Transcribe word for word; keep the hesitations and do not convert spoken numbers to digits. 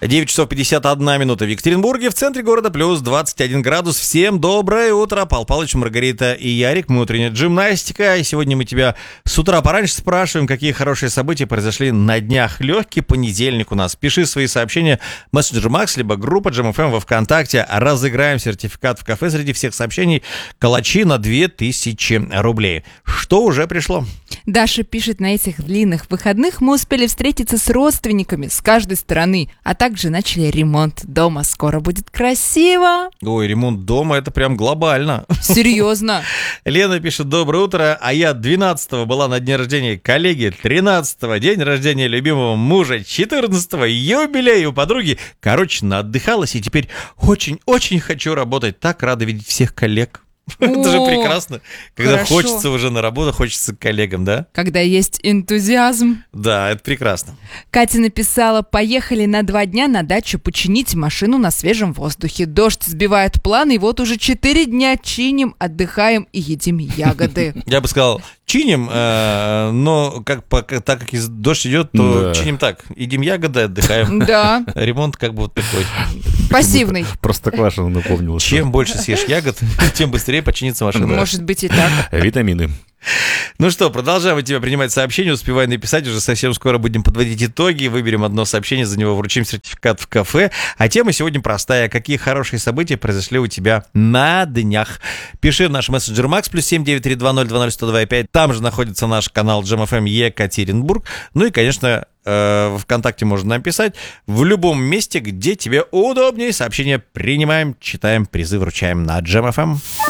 девять часов пятьдесят одна минута в Екатеринбурге, в центре города плюс двадцать один градус. Всем доброе утро. Павел Павлович, Маргарита и Ярик. Мы утренняя джимнастика. И сегодня мы тебя с утра пораньше спрашиваем, какие хорошие события произошли на днях. Легкий понедельник у нас. Пиши свои сообщения в мессенджер Макс, либо группа джем эф эм во ВКонтакте. Разыграем сертификат в кафе среди всех сообщений. Калачи на две тысячи рублей. Что уже пришло? Даша пишет: на этих длинных выходных мы успели встретиться с родственниками с каждой стороны, а также начали ремонт дома. Скоро будет красиво. Ой, ремонт дома — это прям глобально. Серьезно? Лена пишет: доброе утро, а я двенадцатого была на дне рождения коллеги, тринадцатого день рождения любимого мужа, четырнадцатого юбилей у подруги. Короче, наотдыхалась и теперь очень-очень хочу работать. Так рада видеть всех коллег. Это же прекрасно, когда хорошо. Хочется уже на работу, хочется к коллегам, да? Когда есть энтузиазм. Да, это прекрасно. Катя написала: поехали на два дня на дачу починить машину на свежем воздухе. Дождь сбивает планы, и вот уже четыре дня чиним, отдыхаем и едим ягоды. Я бы сказал, чиним, э, но как, по, так как дождь идет, то да. чиним так. Едим ягоды, отдыхаем. Да. Ремонт как бы вот такой. Пассивный. Простоквашино напомнил. Чем больше съешь ягод, тем быстрее починится машина. Может быть и так. Витамины. Ну что, продолжаем от тебя принимать сообщения. Успевай написать, уже совсем скоро будем подводить итоги. Выберем одно сообщение, за него вручим сертификат в кафе. А тема сегодня простая. Какие хорошие события произошли у тебя на днях? Пиши в наш мессенджер Макс, плюс семь девять три два ноль два ноль сто два пять. Там же находится наш канал джем эф эм Екатеринбург. Ну и, конечно, в ВКонтакте можно написать. В любом месте, где тебе удобнее. Сообщения принимаем, читаем, призы вручаем на джем эф эм.